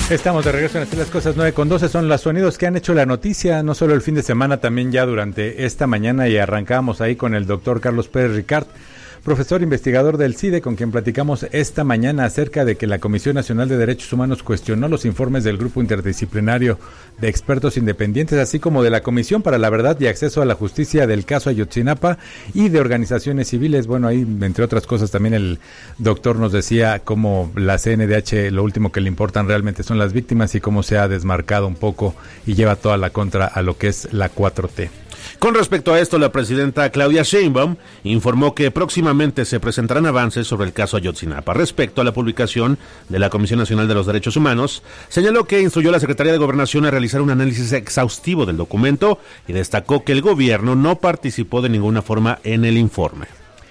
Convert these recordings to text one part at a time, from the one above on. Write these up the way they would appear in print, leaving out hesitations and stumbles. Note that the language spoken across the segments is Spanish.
Estamos de regreso en Así las Cosas 9:12, son los sonidos que han hecho la noticia, no solo el fin de semana, también ya durante esta mañana, y arrancamos ahí con el doctor Carlos Pérez Ricart, profesor investigador del CIDE, con quien platicamos esta mañana acerca de que la Comisión Nacional de Derechos Humanos cuestionó los informes del Grupo Interdisciplinario de Expertos Independientes, así como de la Comisión para la Verdad y Acceso a la Justicia del caso Ayotzinapa y de organizaciones civiles. Bueno, ahí, entre otras cosas, también el doctor nos decía cómo la CNDH, lo último que le importan realmente son las víctimas y cómo se ha desmarcado un poco y lleva toda la contra a lo que es la 4T. Con respecto a esto, la presidenta Claudia Sheinbaum informó que próximamente se presentarán avances sobre el caso Ayotzinapa. Respecto a la publicación de la Comisión Nacional de los Derechos Humanos, señaló que instruyó a la Secretaría de Gobernación a realizar un análisis exhaustivo del documento y destacó que el gobierno no participó de ninguna forma en el informe.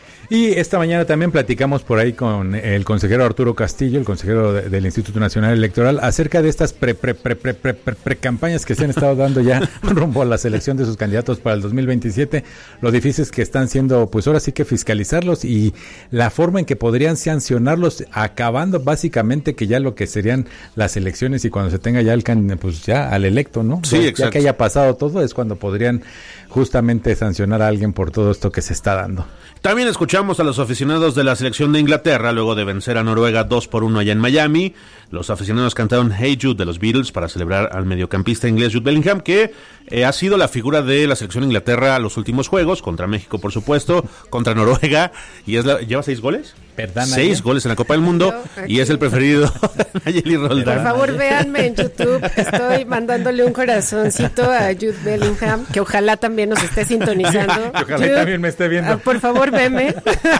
Y esta mañana también platicamos por ahí con el consejero Arturo Castillo, el consejero del Instituto Nacional Electoral, acerca de estas pre-campañas que se han estado dando ya rumbo a la selección de sus candidatos para el 2027, lo difíciles que están siendo, pues ahora sí que fiscalizarlos y la forma en que podrían sancionarlos, acabando básicamente que ya lo que serían las elecciones y cuando se tenga ya pues ya al electo, ¿no? Sí, exacto. Ya que haya pasado todo es cuando podrían justamente sancionar a alguien por todo esto que se está dando. También escuchamos a los aficionados de la selección de Inglaterra luego de vencer a Noruega 2-1 allá en Miami. Los aficionados cantaron Hey Jude de los Beatles para celebrar al mediocampista inglés Jude Bellingham, que ha sido la figura de la selección de Inglaterra a los últimos juegos, contra México por supuesto, contra Noruega, y lleva 6 goles. ¿Verdad, 6 goles en la Copa del Mundo y es el preferido de Nayeli Roldán. Por favor, véanme en YouTube, estoy mandándole un corazoncito a Jude Bellingham, que ojalá también nos esté sintonizando. Que ojalá también me esté viendo. Por favor, veme.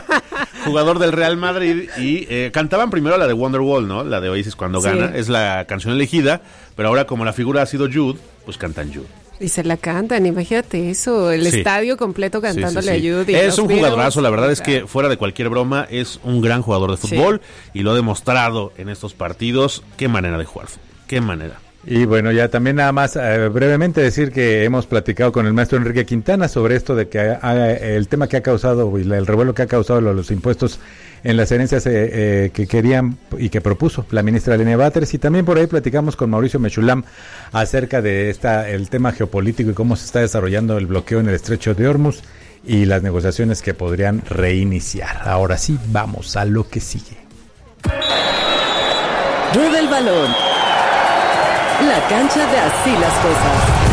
Jugador del Real Madrid y cantaban primero la de Wonderwall, ¿no? La de Oasis cuando gana, es la canción elegida, pero ahora como la figura ha sido Jude, pues cantan Jude. Y se la cantan, imagínate eso, el estadio completo cantándole a Jude. Es un jugadorazo, la verdad es que fuera de cualquier broma, es un gran jugador de fútbol y lo ha demostrado en estos partidos. Qué manera de jugar, qué manera. Y bueno, ya también nada más brevemente decir que hemos platicado con el maestro Enrique Quintana sobre esto de que el tema que ha causado y el revuelo que ha causado los impuestos en las herencias que querían y que propuso la ministra Lenia Batres, y también por ahí platicamos con Mauricio Mechulam acerca de el tema geopolítico y cómo se está desarrollando el bloqueo en el estrecho de Hormuz y las negociaciones que podrían reiniciar. Ahora sí, vamos a lo que sigue. Rueda el balón. La cancha de Así las Cosas.